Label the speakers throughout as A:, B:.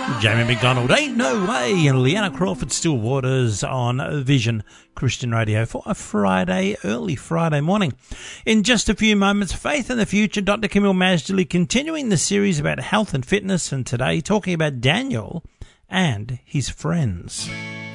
A: Jamie McDonald, Ain't No Way, and Leanna Crawford, Still Waters on Vision Christian Radio for a early Friday morning. In just a few moments, Faith in the Future, Dr. Camille Majdali continuing the series about health and fitness, and today talking about Daniel and his friends.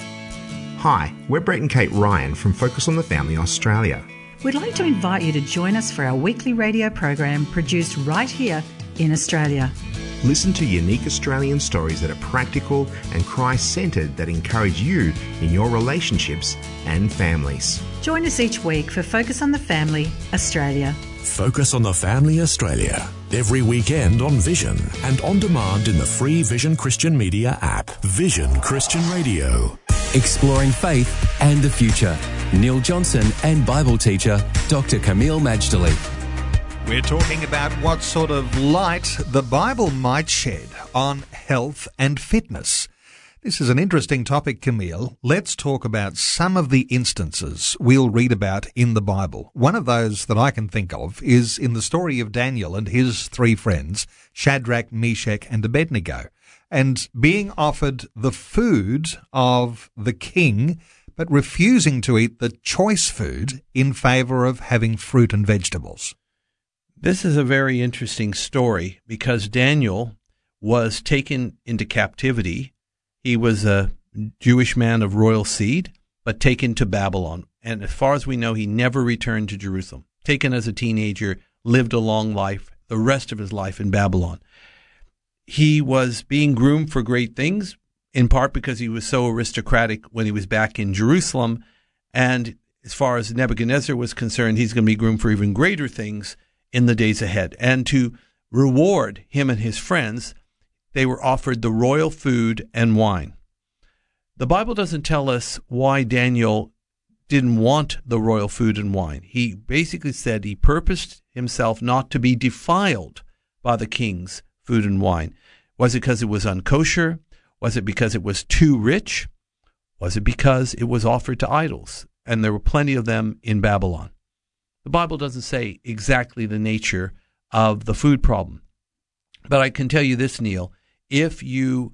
B: Hi, we're Brett and Kate Ryan from Focus on the Family Australia.
C: We'd like to invite you to join us for our weekly radio program produced right here in Australia.
B: Listen to unique Australian stories that are practical and Christ-centred that encourage you in your relationships and families.
C: Join us each week for Focus on the Family Australia.
D: Focus on the Family Australia, every weekend on Vision and on demand in the free Vision Christian Media app. Vision Christian Radio.
E: Exploring faith and the future. Neil Johnson and Bible teacher Dr. Camille Majdali.
F: We're talking about what sort of light the Bible might shed on health and fitness. This is an interesting topic, Camille. Let's talk about some of the instances we'll read about in the Bible. One of those that I can think of is in the story of Daniel and his three friends, Shadrach, Meshach, and Abednego, and being offered the food of the king, but refusing to eat the choice food in favour of having fruit and vegetables.
G: This is a very interesting story because Daniel was taken into captivity. He was a Jewish man of royal seed, but taken to Babylon. And as far as we know, he never returned to Jerusalem. Taken as a teenager, lived a long life, the rest of his life in Babylon. He was being groomed for great things, in part because he was so aristocratic when he was back in Jerusalem. And as far as Nebuchadnezzar was concerned, he's going to be groomed for even greater things in the days ahead. And to reward him and his friends, they were offered the royal food and wine. The Bible doesn't tell us why Daniel didn't want the royal food and wine. He basically said he purposed himself not to be defiled by the king's food and wine. Was it because it was unkosher? Was it because it was too rich? Was it because it was offered to idols? And there were plenty of them in Babylon. The Bible doesn't say exactly the nature of the food problem. But I can tell you this, Neil, if you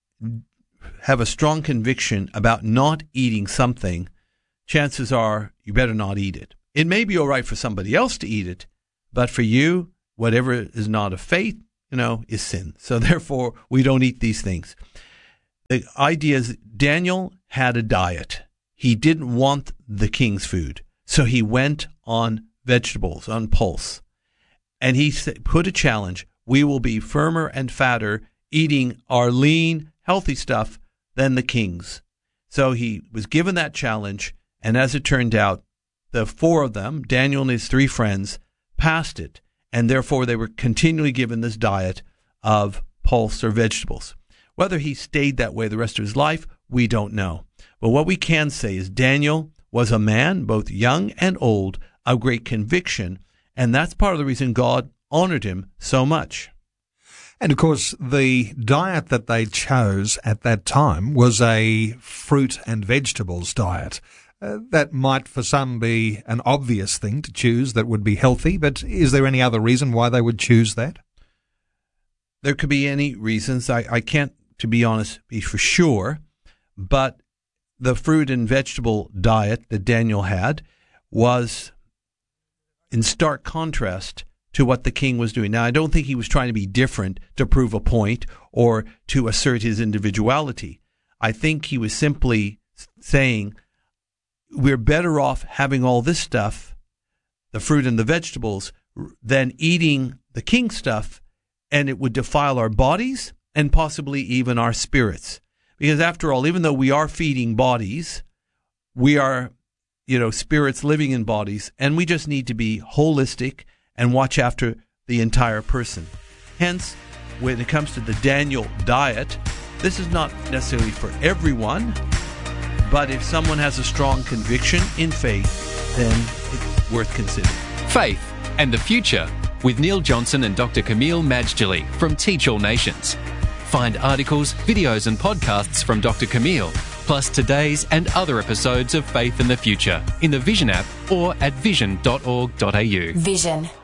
G: have a strong conviction about not eating something, chances are you better not eat it. It may be all right for somebody else to eat it, but for you, whatever is not of faith, is sin. So therefore, we don't eat these things. The idea is Daniel had a diet. He didn't want the king's food. So he went on vegetables, on pulse. And he put a challenge. We will be firmer and fatter eating our lean, healthy stuff than the kings. So he was given that challenge. And as it turned out, the four of them, Daniel and his three friends, passed it. And therefore they were continually given this diet of pulse or vegetables. Whether he stayed that way the rest of his life, we don't know. But what we can say is Daniel was a man, both young and old, of great conviction, and that's part of the reason God honored him so much.
F: And of course, the diet that they chose at that time was a fruit and vegetables diet. That might for some be an obvious thing to choose that would be healthy, but is there any other reason why they would choose that?
G: There could be any reasons. I can't, to be honest, be for sure, but the fruit and vegetable diet that Daniel had was in stark contrast to what the king was doing. Now, I don't think he was trying to be different to prove a point or to assert his individuality. I think he was simply saying, we're better off having all this stuff, the fruit and the vegetables, than eating the king's stuff, and it would defile our bodies and possibly even our spirits. Because after all, even though we are feeding bodies, we are, spirits living in bodies, and we just need to be holistic and watch after the entire person. Hence, when it comes to the Daniel diet, this is not necessarily for everyone, but if someone has a strong conviction in faith, then it's worth considering.
E: Faith and the Future with Neil Johnson and Dr. Camille Majdali from Teach All Nations. Find articles, videos and podcasts from Dr. Camille, plus today's and other episodes of Faith in the Future in the Vision app or at vision.org.au.
H: Vision.